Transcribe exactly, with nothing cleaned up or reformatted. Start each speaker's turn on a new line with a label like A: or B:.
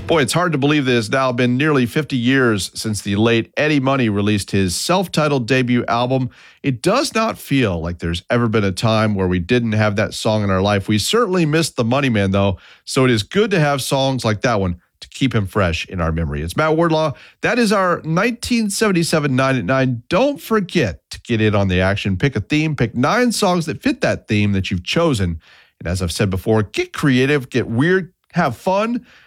A: Boy, it's hard to believe that it's now been nearly fifty years since the late Eddie Money released his self-titled debut album. It does not feel like there's ever been a time where we didn't have that song in our life. We certainly missed the Money Man, though, so it is good to have songs like that one to keep him fresh in our memory. It's Matt Wardlaw. That is our nineteen seventy-seven nine at nine. Don't forget to get in on the action. Pick a theme. Pick nine songs that fit that theme that you've chosen. And as I've said before, get creative, get weird, have fun.